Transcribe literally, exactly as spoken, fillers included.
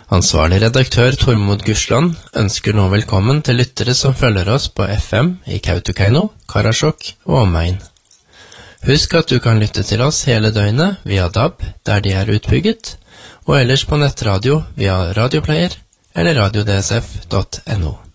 Ansvarlig redaktør Tormod Gursland ønsker nå velkommen til lyttere som følger oss på F M i Kautokeino, Karasjok og omegn. Husk at du kan lytte til oss hele døgnet via D A B, der de er utbygget, og ellers på nettradio via radioplayer eller radio d s f punktum n o.